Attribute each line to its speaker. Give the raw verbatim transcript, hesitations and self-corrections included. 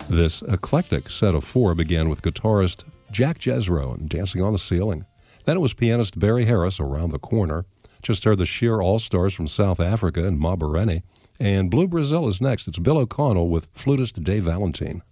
Speaker 1: This eclectic set of four began with guitarist Jack Jezro and Dancing on the Ceiling. Then it was pianist Barry Harris, Around the Corner. Just heard the Sheer All-Stars from South Africa and Ma Bareni. And Blue Brazil is next. It's Bill O'Connell with flutist Dave Valentine.